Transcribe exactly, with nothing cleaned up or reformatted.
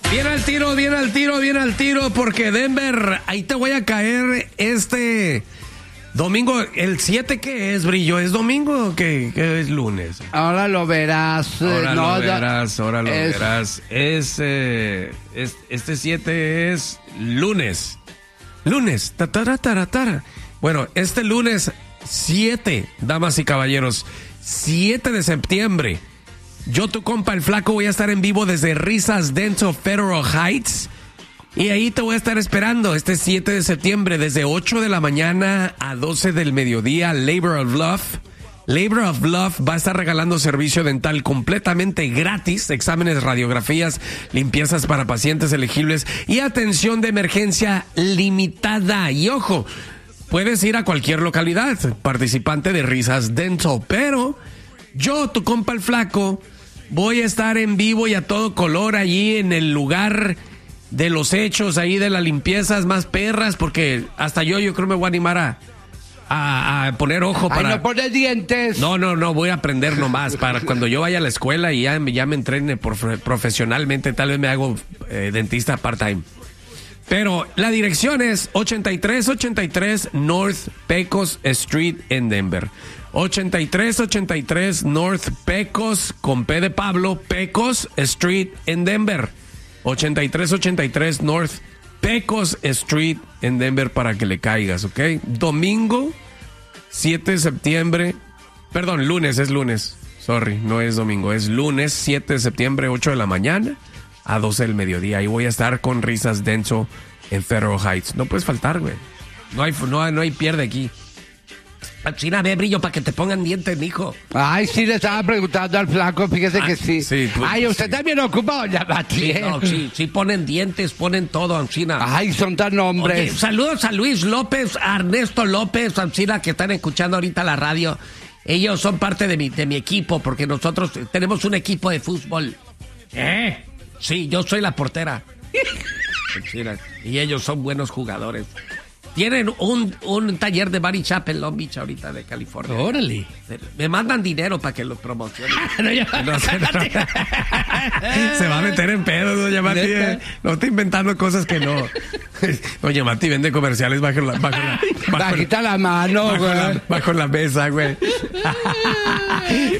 Bien al tiro, bien al tiro, bien al tiro, porque Denver, ahí te voy a caer este domingo. ¿El siete qué es, Brillo? ¿Es domingo o qué, qué es lunes? Ahora lo verás. Ahora no, lo verás, ahora lo es... verás. Es, eh, es, este siete es lunes. Lunes. Tatara, tara, tara. Bueno, este lunes siete, damas y caballeros, siete de septiembre. Yo, tu compa el Flaco, voy a estar en vivo desde Risas Denso Federal Heights. Y ahí te voy a estar esperando este siete de septiembre desde ocho de la mañana a doce del mediodía. Labor of Love. Labor of Love va a estar regalando servicio dental completamente gratis, exámenes, radiografías, limpiezas para pacientes elegibles y atención de emergencia limitada. Y ojo, puedes ir a cualquier localidad participante de Risas Dental, pero yo, tu compa el Flaco, voy a estar en vivo y a todo color allí en el lugar de los hechos, ahí de las limpiezas más perras, porque hasta yo, yo creo me voy a animar a, a, a poner ojo para... Ay, no pones dientes. No, no, no, voy a aprender nomás para cuando yo vaya a la escuela y ya, ya me entrene por, profesionalmente, tal vez me hago eh, dentista part-time. Pero la dirección es ochenta y tres ochenta y tres North Pecos Street en Denver. ochenta y tres ochenta y tres North Pecos, con P de Pablo, Pecos Street en Denver. ochenta y tres ochenta y tres North Pecos Street en Denver para que le caigas, ¿ok? Domingo, siete de septiembre. Perdón, lunes, es lunes. Sorry, no es domingo, es lunes, siete de septiembre, ocho de la mañana a doce del mediodía. Ahí voy a estar con Risas Denso en Federal Heights. No puedes faltar, güey. No hay, no, hay, no hay pierde aquí. China, ve, Brillo, para que te pongan dientes, mijo. Ay, sí, le estaba preguntando al Flaco, fíjese ah, que sí. sí pues, Ay, usted sí. también ocupa, doña Mati. Sí, no, sí, sí, ponen dientes, ponen todo, Ancina. Ay, son tan hombres. Oye, saludos a Luis López, a Ernesto López, Ancina, que están escuchando ahorita la radio. Ellos son parte de mi, de mi equipo, porque nosotros tenemos un equipo de fútbol. ¿Eh? Sí, yo soy la portera. Ancina, y ellos son buenos jugadores. Tienen un, un taller de Body Shop en Long Beach ahorita de California. Órale. Me mandan dinero para que los promocione. no, ya, no, se, no, se va a meter en pedo, doña Mati. Eh. No está inventando cosas que no. Doña Mati vende comerciales bajo la, bajo la, bajo Bajita la mano, bajo güey. La, bajo la mesa, güey.